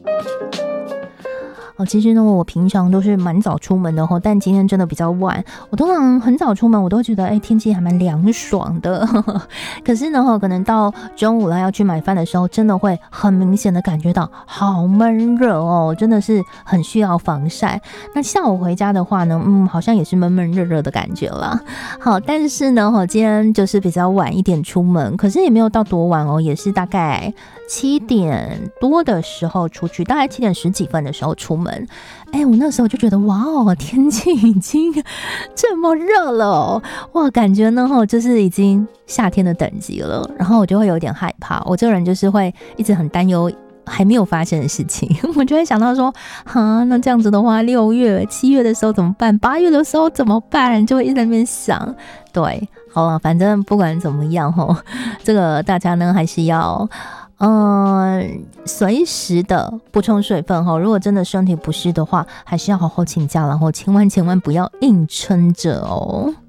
其实呢，我平常都是蛮早出门的吼，但今天真的比较晚。我通常很早出门，我都觉得天气还蛮凉爽的。可是呢，可能到中午了要去买饭的时候，真的会很明显的感觉到好闷热哦，真的是很需要防晒。那下午回家的话呢，好像也是闷闷热热的感觉啦。好，但是呢，今天就是比较晚一点出门，可是也没有到多晚哦，也是大概7点多的时候出去，大概7点10几分的时候出门。我那时候就觉得哇哦，天气已经这么热了哦，哇，感觉呢就是已经夏天的等级了，然后我就会有点害怕，我这个人就是会一直很担忧还没有发生的事情，我就会想到说那这样子的话6月7月的时候怎么办，8月的时候怎么办，就会一直在那边想。对，好了，反正不管怎么样这个大家呢还是要随时的补充水分如果真的身体不适的话，还是要好好请假，然后千万不要硬撑着哦。